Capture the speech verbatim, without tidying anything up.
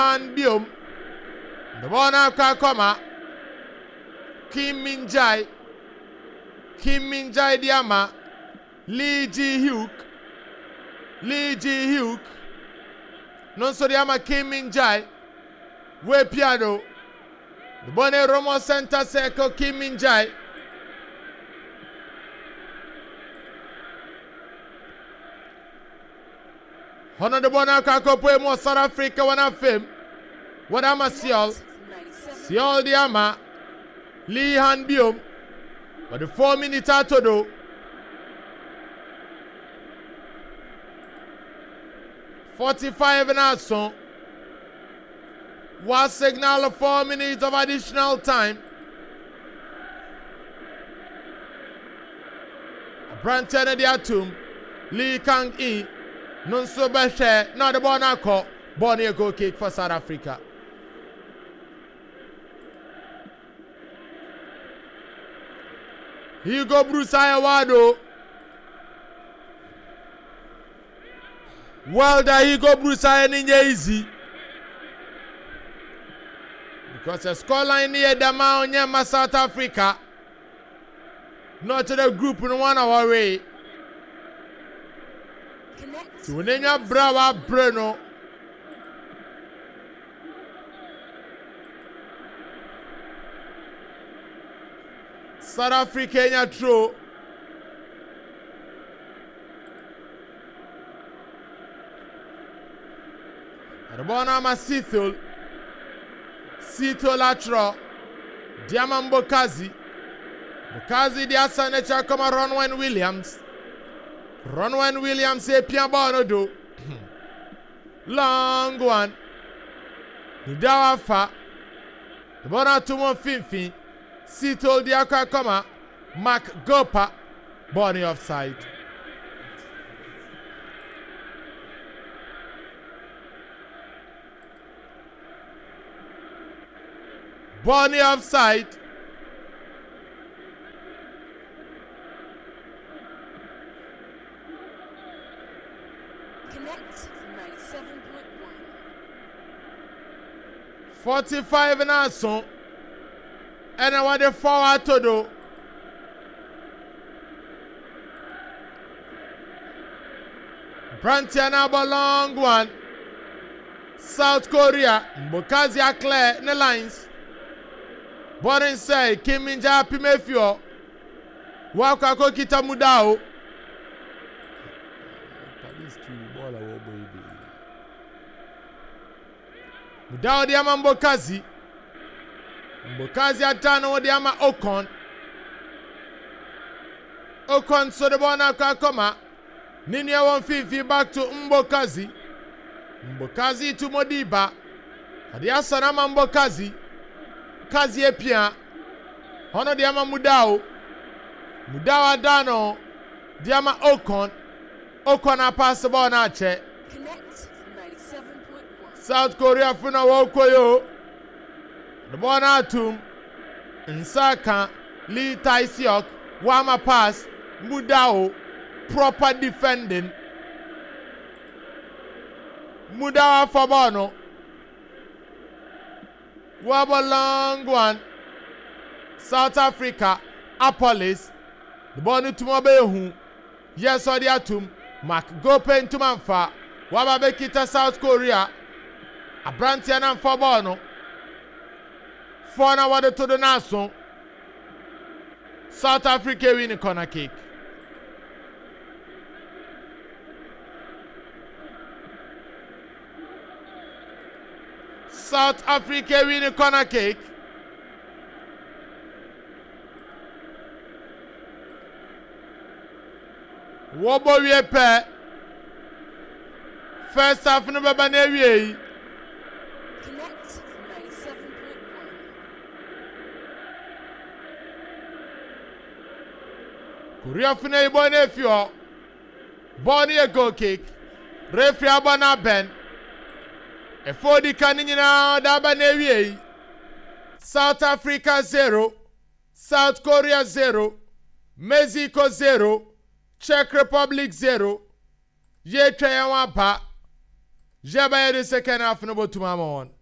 Han Biom. The ball now can come. Kim Min Jae. Kim Min Jae Diama. Lee Ji Hyuk. Lee Ji Hyuk. Non so Diama Kim Min Jae. We piano. The ball Romo center circle Kim Min Jae. Hono de bona ka ko po mo South Africa wana fame. Wana ma Seoul. Seoul di ama. Lee Han Biom. But the four minutes ato do. forty-five na so. One signal of four minutes of additional time. Branton di atum. Lee Kang-in. Non so beshe, no the ball now caught. Bonnie goal kick for South Africa. Hugo Bruce Ayawado. Well done, Hugo Bruce Ayaninja easy. Because the scoreline near the Mount South Africa. Not to the group in one hour way. So when you brava Bruno, South Africa throw. The ball now Masithul, Sito Latra, Diamant Bokazi, Bokazi the Asanecha come Ronwen Williams. Ronwen Williams say Pian Bono do. Long one. Nidawa fa. The Bona Tumon Finfin. Sito Diaka Koma. Mark Gopa. Bonnie offside. Bonnie offside. ninety-seven point one. forty-five and a so. And I want the forward to do. Brantiana long one. South Korea. Mbokazi clear in the lines. But inside, Kim Min Jae Pimefio. Wakako Kita Mudao. Mudao diama Mbokazi. Mbokazi atano diama Okon. Okon so the bona kakoma. Nini ya one fifty back to Mbokazi. Mbokazi to Modiba. Adiasa nama Mbokazi. Kazi epia. Hono diama Mudao. Mudao adano. Diama Okon. Okon a pass the ball na che. South Korea funa wokoyo. The ball na tum. Nsaka. Lee Tai-seok. Wama pass. Mudao. Proper defending. Mudao Fabono. Waba long one. South Africa. Apolis. The ball ni tumobehu. Yes or the atum. Mark Gopen tumanfa. Waba bekita South Korea. Abrantiana Fabono. Four na wade to the naso. South Africa win a corner kick. South Africa win a corner kick. Wobo we pe. First half no baba na wie. Connect ninety-seven point one. Korea fina ibo na fio. Ball a goal kick. Referee abana ben. E fodi kani nyina daba na wie. South Africa zero. South Korea zero. Mexico zero. Czech Republic zero. Ye try and one pa. Jeba the second half no botumama one.